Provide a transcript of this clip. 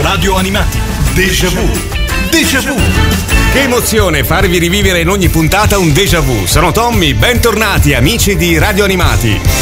Radio Animati. Déjà vu. Déjà vu. Che emozione farvi rivivere in ogni puntata un déjà vu. Sono Tommy, bentornati amici di Radio Animati.